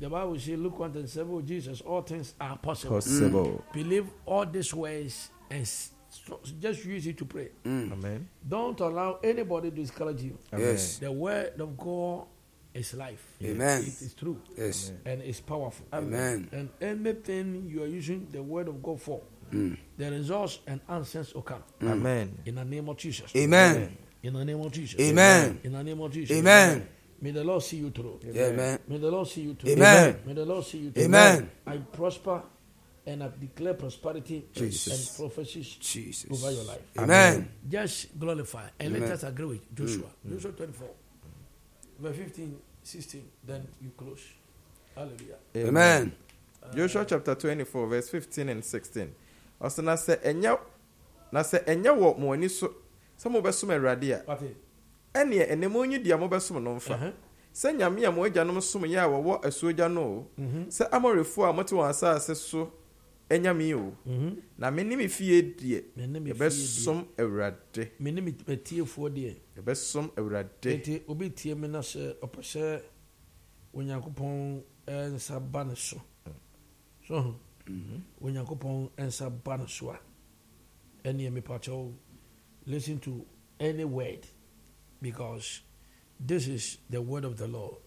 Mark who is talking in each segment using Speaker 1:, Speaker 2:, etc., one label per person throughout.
Speaker 1: the Bible says, Luke 1:7, Jesus, all things are possible. Believe all these ways and just use it to pray.
Speaker 2: Amen.
Speaker 1: Don't allow anybody to discourage you.
Speaker 3: Yes.
Speaker 1: The word of God is life.
Speaker 3: Amen.
Speaker 1: It is true.
Speaker 3: Yes.
Speaker 1: And it's powerful.
Speaker 3: Amen.
Speaker 1: And anything you are using the word of God for, the results and answers will come.
Speaker 2: Amen.
Speaker 1: In the name of Jesus.
Speaker 3: Amen.
Speaker 1: In the name of Jesus.
Speaker 3: Amen.
Speaker 1: In the name of Jesus.
Speaker 3: Amen.
Speaker 1: May the Lord see you through.
Speaker 3: Amen.
Speaker 1: May the Lord see you through.
Speaker 3: Amen.
Speaker 1: May the Lord see you through.
Speaker 3: Amen.
Speaker 1: I prosper and I declare prosperity
Speaker 3: Jesus.
Speaker 1: and prophecies
Speaker 3: Jesus.
Speaker 1: over your life.
Speaker 3: Amen.
Speaker 1: Just glorify and
Speaker 3: Amen.
Speaker 1: let us agree with Joshua. Joshua 24, verse 15, 16. Then you close. Hallelujah.
Speaker 3: Amen.
Speaker 2: Joshua chapter 24, verse 15 and 16. Also, na se enya wo mo ani so se mo besom Awurade a.
Speaker 1: What is?
Speaker 2: Ene enemo nyi dia mo besom no mfa. Se nyame a mo agyanom som ye a wo asuogya no. Se amorefo a mote won asase so enyame o. Na me ni me fie die. E besom Awurade.
Speaker 1: Me ni me tiefo de.
Speaker 2: E besom Awurade.
Speaker 1: Enti obi tie me na se opese Onyankopɔn ensa ba ne so. So, Onyankopɔn ensa ba ne so a. Any me pacho listen to any word because this is the word of the Lord.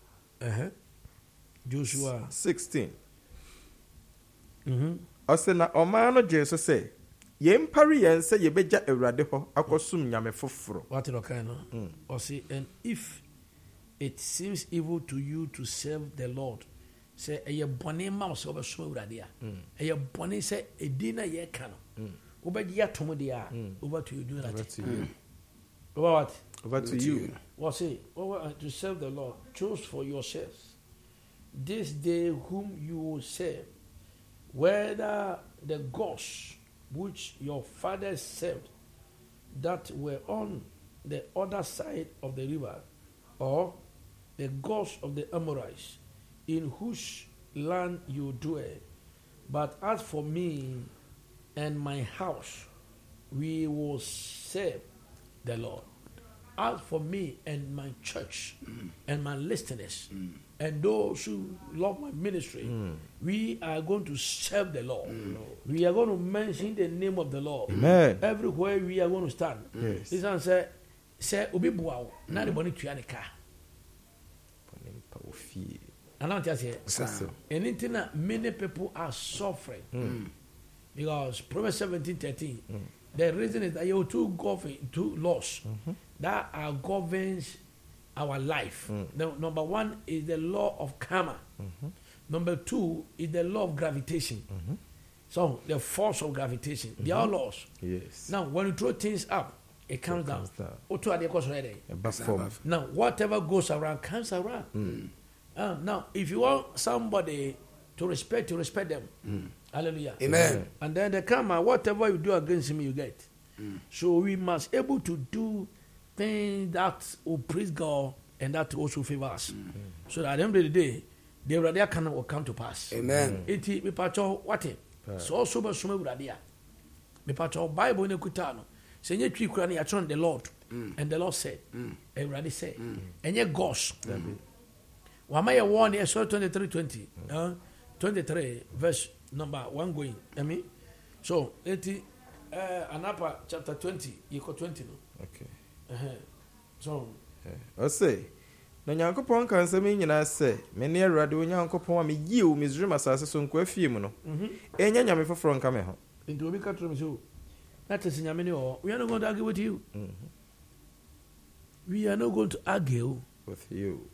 Speaker 1: Joshua
Speaker 2: 16. Ose na ọma no je so se ye mpare yen se ye beja Awurade ho akosum nyame foforo.
Speaker 1: What it kind of? Or say, and if it seems evil to you to serve the Lord, say a bonny mouse over so radia. A bonny say a dinner ye can. Over the atomodia, over to you do that.
Speaker 2: Over to you.
Speaker 1: Over what?
Speaker 2: Over to you.
Speaker 1: What say? Over to serve the Lord. Choose for yourselves this day whom you will serve, whether the gods which your fathers served that were on the other side of the river, or the gods of the Amorites, in whose land you dwell. But as for me and my house, we will serve the Lord. As for me and my church and my listeners and those who love my ministry, we are going to serve the Lord. We are going to mention the name of the Lord.
Speaker 2: Amen.
Speaker 1: Everywhere we are going to stand.
Speaker 2: Yes.
Speaker 1: This one say obi buawo na de boni tua ne ka. And I just say anything that many people are suffering. Because Proverbs 17:13, the reason is that you have two laws that are governs our life. Number one is the law of karma. Number two is the law of gravitation. So the force of gravitation. They are laws.
Speaker 2: Yes.
Speaker 1: Now when you throw things up, it comes down. Now whatever goes around comes around. Now if you want somebody to respect them. Hallelujah.
Speaker 3: Amen.
Speaker 1: And then the karma, whatever you do against him, you get. So we must able to do things that will please God and that also favor us. So that at the end of the day, the radia can will come to pass.
Speaker 3: Amen.
Speaker 1: Iti me pacho what? So also be sume radia. Me pacho Bible ne kutano. Se nye twi kura ne ya the Lord. And the Lord said, and Radi said, and ye gosh. Wamaya 1 Exodus 23:20. 23 verse number 1 going. I mean, so 80 Anapa chapter 20, you got 20 no.
Speaker 2: Okay.
Speaker 1: So
Speaker 2: I say na Nyankopɔn kan sɛ me nyina sɛ me ne Awurade Onyankopɔn a me yiw Misraim asase so nko afie mu no. Enya nyame foforo nka me ho.
Speaker 1: Into obi ka tro me so. That is nyame ne o. We are not going to argue with you. We are not going to argue
Speaker 2: with you.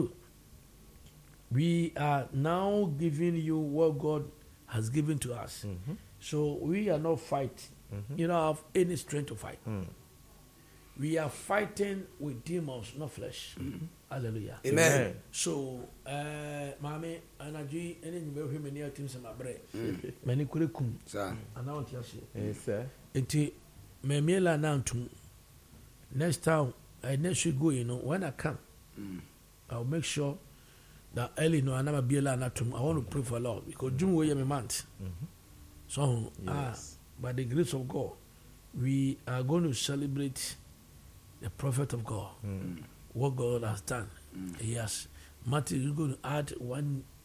Speaker 1: We are now giving you what God has given to us. So we are not fighting. You don't have any strength to fight. We are fighting with demons, not flesh. Hallelujah.
Speaker 3: Amen.
Speaker 1: So, Mami, Anaji, any very many things in my brain. Many curriculum. And now what you say?
Speaker 2: Yes, sir.
Speaker 1: Enti, me miela nantum. Next time, next week go, when I come, I'll make sure that early no anama biela natum. I want to pray for Lord because June we am a month. So, by the grace of God, we are going to celebrate the prophet of God. What God has done. Yes. Matthew, you're going to add 1